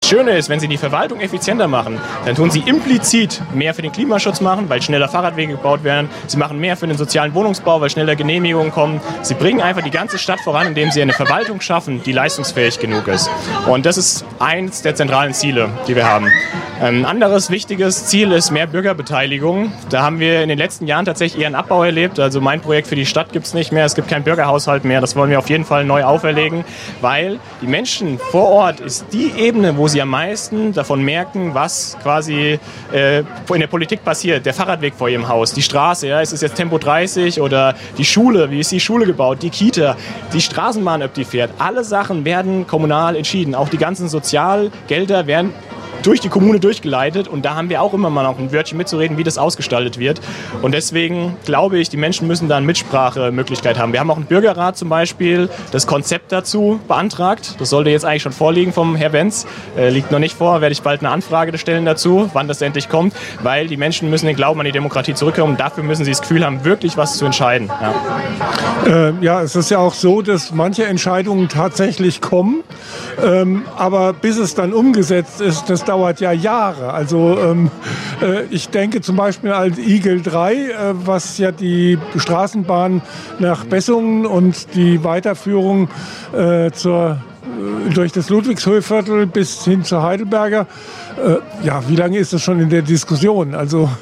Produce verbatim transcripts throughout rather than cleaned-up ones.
Schöne ist, wenn sie die Verwaltung effizienter machen, dann tun sie implizit mehr für den Klimaschutz machen, weil schneller Fahrradwege gebaut werden. Sie machen mehr für den sozialen Wohnungsbau, weil schneller Genehmigungen kommen. Sie bringen einfach die ganze Stadt voran, indem sie eine Verwaltung schaffen, die leistungsfähig genug ist. Und das ist eins der zentralen Ziele, die wir haben. Ein anderes wichtiges Ziel ist mehr Bürgerbeteiligung. Da haben wir in den letzten Jahren tatsächlich eher einen Abbau erlebt. Also mein Projekt für die Stadt gibt es nicht mehr. Es gibt keinen Bürgerhaushalt mehr. Das wollen wir auf jeden Fall neu auferlegen, weil die Menschen vor Ort ist die Ebene, wo sie am meisten davon merken, was quasi äh, in der Politik passiert. Der Fahrradweg vor ihrem Haus, die Straße, ja, ist es jetzt Tempo dreißig oder die Schule, wie ist die Schule gebaut, die Kita, die Straßenbahn, ob die fährt. Alle Sachen werden kommunal entschieden. Auch die ganzen Sozialgelder werden durch die Kommune durchgeleitet und da haben wir auch immer mal noch ein Wörtchen mitzureden, wie das ausgestaltet wird. Und deswegen glaube ich, die Menschen müssen da eine Mitsprachemöglichkeit haben. Wir haben auch einen Bürgerrat zum Beispiel, das Konzept dazu beantragt. Das sollte jetzt eigentlich schon vorliegen vom Herr Benz. Äh, liegt noch nicht vor, werde ich bald eine Anfrage stellen dazu, wann das endlich kommt, weil die Menschen müssen den Glauben an die Demokratie zurückkommen und dafür müssen sie das Gefühl haben, wirklich was zu entscheiden. Ja, äh, ja es ist ja auch so, dass manche Entscheidungen tatsächlich kommen, ähm, aber bis es dann umgesetzt ist, das dauert ja Jahre. Also ähm, äh, ich denke zum Beispiel an Igel drei, äh, was ja die Straßenbahn nach Bessungen und die Weiterführung äh, zur, äh, durch das Ludwigshöhviertel bis hin zur Heidelberger. Äh, ja, wie lange ist das schon in der Diskussion? Also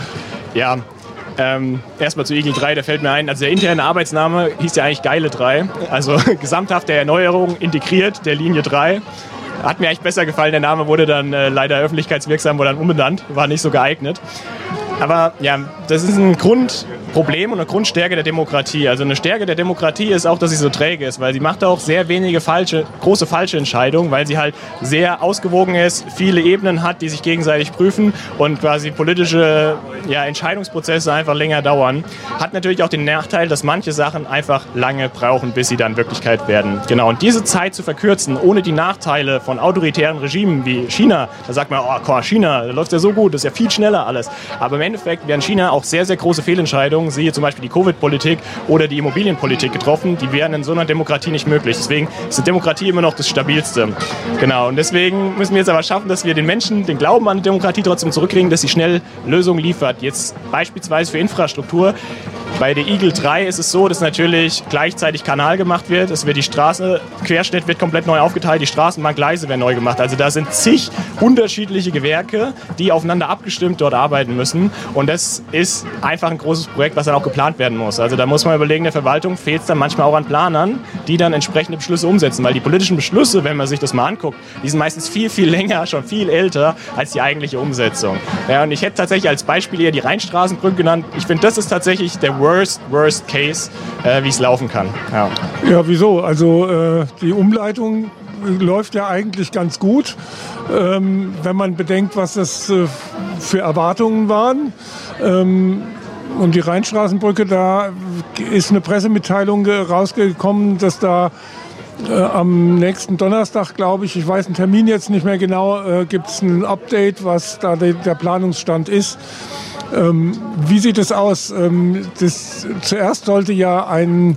ja. Ähm, erstmal zu Igel drei, da fällt mir ein, also der interne Arbeitsname hieß ja eigentlich Geile drei, also gesamthafte Erneuerung integriert der Linie drei. Hat mir eigentlich besser gefallen, der Name wurde dann äh, leider öffentlichkeitswirksam, wurde dann umbenannt, war nicht so geeignet. Aber ja, das ist ein Grundproblem und eine Grundstärke der Demokratie. Also eine Stärke der Demokratie ist auch, dass sie so träge ist, weil sie macht auch sehr wenige falsche, große falsche Entscheidungen, weil sie halt sehr ausgewogen ist, viele Ebenen hat, die sich gegenseitig prüfen und quasi politische ja, Entscheidungsprozesse einfach länger dauern. Hat natürlich auch den Nachteil, dass manche Sachen einfach lange brauchen, bis sie dann Wirklichkeit werden. Genau, und diese Zeit zu verkürzen, ohne die Nachteile von autoritären Regimen wie China, da sagt man, oh, China, da läuft ja so gut, das ist ja viel schneller alles. Aber im Endeffekt werden China auch sehr, sehr große Fehlentscheidungen, siehe zum Beispiel die Covid-Politik oder die Immobilienpolitik getroffen, die wären in so einer Demokratie nicht möglich. Deswegen ist die Demokratie immer noch das Stabilste. Genau, und deswegen müssen wir jetzt aber schaffen, dass wir den Menschen den Glauben an die Demokratie trotzdem zurückkriegen, dass sie schnell Lösungen liefert. Jetzt beispielsweise für Infrastruktur. Bei der Igel drei ist es so, dass natürlich gleichzeitig Kanal gemacht wird. Es wird die Straße, Querschnitt wird komplett neu aufgeteilt, die Straßenbahngleise werden neu gemacht. Also da sind zig unterschiedliche Gewerke, die aufeinander abgestimmt dort arbeiten müssen. Und das ist einfach ein großes Projekt, was dann auch geplant werden muss. Also da muss man überlegen, der Verwaltung fehlt es dann manchmal auch an Planern, die dann entsprechende Beschlüsse umsetzen. Weil die politischen Beschlüsse, wenn man sich das mal anguckt, die sind meistens viel, viel länger, schon viel älter als die eigentliche Umsetzung. Ja, und ich hätte tatsächlich als Beispiel eher die Rheinstraßenbrücke genannt. Ich finde, das ist tatsächlich der Worst, worst case, äh, wie es laufen kann. Ja, ja wieso? Also äh, die Umleitung läuft ja eigentlich ganz gut, ähm, wenn man bedenkt, was das äh, für Erwartungen waren. Ähm, und die Rheinstraßenbrücke, da ist eine Pressemitteilung rausgekommen, dass da äh, am nächsten Donnerstag, glaube ich, ich weiß den Termin jetzt nicht mehr genau, äh, gibt es ein Update, was da de, der Planungsstand ist. Ähm, wie sieht es aus? Ähm, das, zuerst sollte ja ein,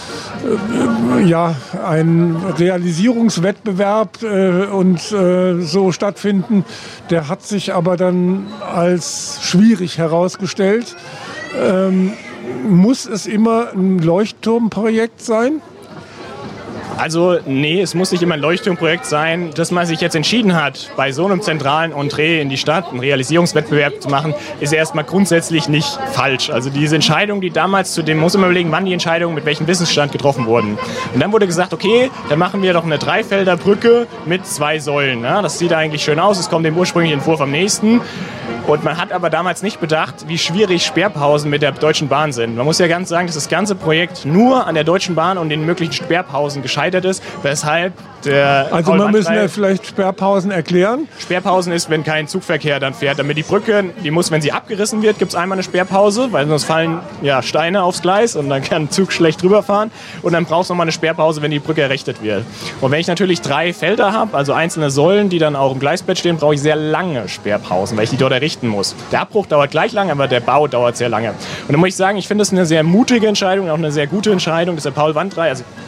äh, ja, ein Realisierungswettbewerb äh, und äh, so stattfinden. Der hat sich aber dann als schwierig herausgestellt. Ähm, muss es immer ein Leuchtturmprojekt sein? Also nee, es muss nicht immer ein Leuchtturmprojekt sein. Dass man sich jetzt entschieden hat, bei so einem zentralen Entree in die Stadt einen Realisierungswettbewerb zu machen, ist erstmal grundsätzlich nicht falsch. Also diese Entscheidung, die damals zu dem, muss man überlegen, wann die Entscheidungen mit welchem Wissensstand getroffen wurden. Und dann wurde gesagt, okay, dann machen wir doch eine Dreifelder Brücke mit zwei Säulen. Ja, das sieht eigentlich schön aus, es kommt dem ursprünglichen Entwurf am nächsten. Und man hat aber damals nicht bedacht, wie schwierig Sperrpausen mit der Deutschen Bahn sind. Man muss ja ganz sagen, dass das ganze Projekt nur an der Deutschen Bahn und den möglichen Sperrpausen gescheitert ist, weshalb der Also man müssen ja vielleicht Sperrpausen erklären. Sperrpausen ist, wenn kein Zugverkehr dann fährt. Damit die Brücke, die muss, wenn sie abgerissen wird, gibt es einmal eine Sperrpause, weil sonst fallen ja, Steine aufs Gleis und dann kann ein Zug schlecht drüber fahren. Und dann brauchst du nochmal eine Sperrpause, wenn die Brücke errichtet wird. Und wenn ich natürlich drei Felder habe, also einzelne Säulen, die dann auch im Gleisbett stehen, brauche ich sehr lange Sperrpausen, weil ich die dort errichten muss. Der Abbruch dauert gleich lang, aber der Bau dauert sehr lange. Und dann muss ich sagen, ich finde das eine sehr mutige Entscheidung, auch eine sehr gute Entscheidung, dass der Paul Wandrei, also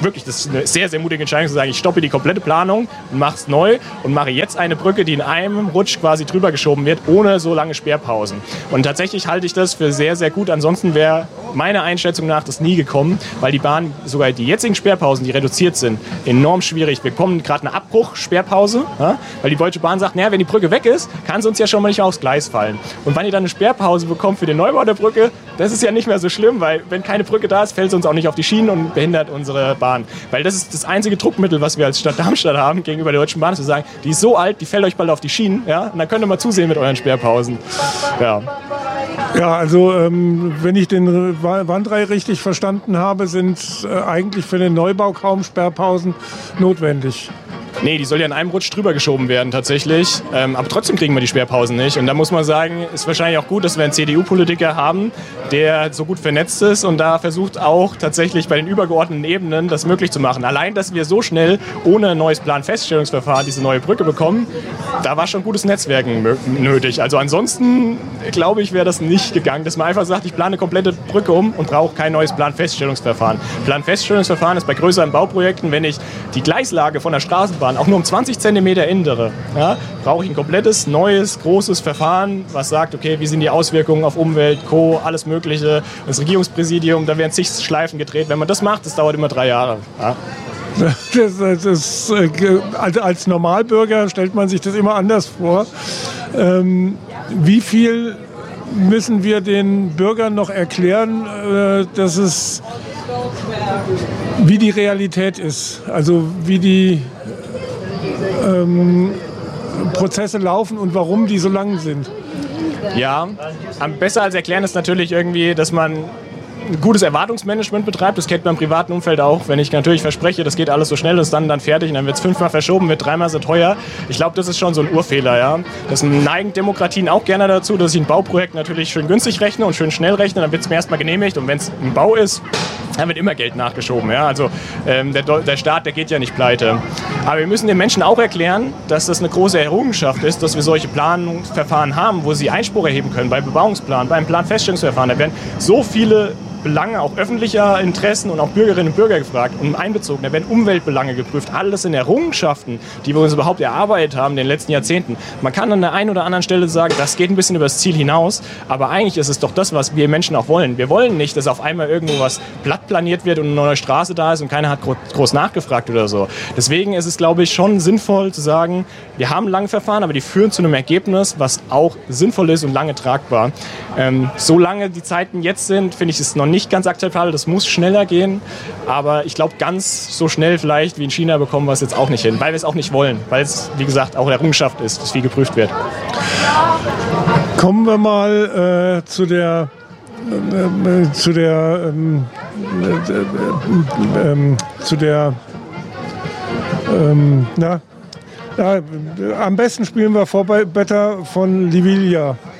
wirklich, das ist eine sehr, sehr mutige Entscheidung zu sagen, ich stoppe die komplette Planung und mache es neu und mache jetzt eine Brücke, die in einem Rutsch quasi drüber geschoben wird, ohne so lange Sperrpausen. Und tatsächlich halte ich das für sehr, sehr gut. Ansonsten wäre meiner Einschätzung nach das nie gekommen, weil die Bahn, sogar die jetzigen Sperrpausen, die reduziert sind, enorm schwierig. Wir bekommen gerade eine Abbruch-Sperrpause, ja, weil die Deutsche Bahn sagt, naja, wenn die Brücke weg ist, kann sie uns ja schon mal nicht aufs Gleis fallen. Und wenn ihr dann eine Sperrpause bekommt für den Neubau der Brücke, das ist ja nicht mehr so schlimm, weil wenn keine Brücke da ist, fällt es uns auch nicht auf die Schienen und behindert unsere Bahn. Weil das ist das einzige Druckmittel, was wir als Stadt Darmstadt haben gegenüber der Deutschen Bahn, zu sagen, die ist so alt, die fällt euch bald auf die Schienen, ja, und dann könnt ihr mal zusehen mit euren Sperrpausen. Ja. Ja, also ähm, wenn ich den Wandrei richtig verstanden habe, sind äh, eigentlich für den Neubau kaum Sperrpausen notwendig. Nee, die soll ja in einem Rutsch drüber geschoben werden tatsächlich. Ähm, aber trotzdem kriegen wir die Sperrpausen nicht. Und da muss man sagen, ist wahrscheinlich auch gut, dass wir einen C D U-Politiker haben, der so gut vernetzt ist und da versucht auch tatsächlich bei den übergeordneten Ebenen das möglich zu machen. Allein, dass wir so schnell ohne ein neues Planfeststellungsverfahren diese neue Brücke bekommen, da war schon gutes Netzwerken nötig. Also ansonsten, glaube ich, wäre das nicht gegangen, dass man einfach sagt, ich plane eine komplette Brücke um und brauche kein neues Planfeststellungsverfahren. Planfeststellungsverfahren ist bei größeren Bauprojekten, wenn ich die Gleislage von der Straßenbahn auch nur um zwanzig Zentimeter ändere, ja, brauche ich ein komplettes, neues, großes Verfahren, was sagt, okay, wie sind die Auswirkungen auf Umwelt, Co., alles Mögliche. Das Regierungspräsidium, da werden zig Schleifen gedreht. Wenn man das macht, das dauert immer drei Jahre. Ja. Das, das ist, also als Normalbürger stellt man sich das immer anders vor. Ähm, wie viel müssen wir den Bürgern noch erklären, äh, dass es, wie die Realität ist, also wie die ähm, Prozesse laufen und warum die so lang sind? Ja, am besser als erklären ist natürlich irgendwie, dass man ein gutes Erwartungsmanagement betreibt. Das kennt man im privaten Umfeld auch. Wenn ich natürlich verspreche, das geht alles so schnell, das ist dann, dann fertig und dann wird es fünfmal verschoben, wird dreimal so teuer. Ich glaube, das ist schon so ein Urfehler. Ja? Das neigen Demokratien auch gerne dazu, dass ich ein Bauprojekt natürlich schön günstig rechne und schön schnell rechne, dann wird es mir erstmal genehmigt und wenn es ein Bau ist, dann wird immer Geld nachgeschoben. Ja? Also ähm, der, der Staat, der geht ja nicht pleite. Aber wir müssen den Menschen auch erklären, dass das eine große Errungenschaft ist, dass wir solche Planungsverfahren haben, wo sie Einspruch erheben können, beim Bebauungsplan, beim Planfeststellungsverfahren. Da werden so viele Belange, auch öffentlicher Interessen und auch Bürgerinnen und Bürger gefragt und einbezogen. Da werden Umweltbelange geprüft. Alles sind Errungenschaften, die wir uns überhaupt erarbeitet haben in den letzten Jahrzehnten. Man kann an der einen oder anderen Stelle sagen, das geht ein bisschen über das Ziel hinaus, aber eigentlich ist es doch das, was wir Menschen auch wollen. Wir wollen nicht, dass auf einmal irgendwo was platt planiert wird und eine neue Straße da ist und keiner hat groß nachgefragt oder so. Deswegen ist es, glaube ich, schon sinnvoll zu sagen, wir haben lange Verfahren, aber die führen zu einem Ergebnis, was auch sinnvoll ist und lange tragbar. Ähm, solange die Zeiten jetzt sind, finde ich es noch nicht nicht ganz akzeptabel, das muss schneller gehen, aber ich glaube, ganz so schnell vielleicht wie in China bekommen wir es jetzt auch nicht hin, weil wir es auch nicht wollen, weil es, wie gesagt, auch eine Errungenschaft ist, dass viel geprüft wird. Kommen wir mal äh, zu der äh, zu der ähm, äh, äh, zu der ähm, na, na, am besten spielen wir Vorbetter von Liviglia.